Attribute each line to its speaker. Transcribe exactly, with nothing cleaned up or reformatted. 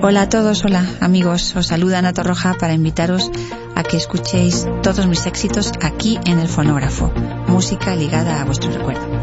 Speaker 1: Hola a todos, hola amigos, os saluda Ana Torroja para invitaros a que escuchéis todos mis éxitos aquí en el fonógrafo, música ligada a vuestro recuerdo.